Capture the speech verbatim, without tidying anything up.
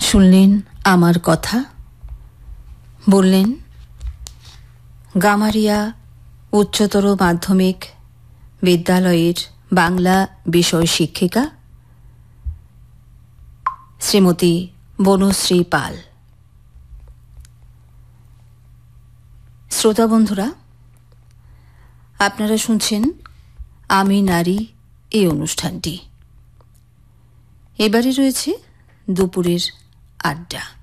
শুনলেন আমার কথা, বললেন গামারিয়া উচ্চতর মাধ্যমিক বিদ্যালয়ের বাংলা বিষয় শিক্ষিকা শ্রীমতী বনশ্রী পাল। শ্রোতা বন্ধুরা, আপনারা শুনছেন আমি নারী এই অনুষ্ঠানটি। এবারে রয়েছে দুপুরের আড্ডা।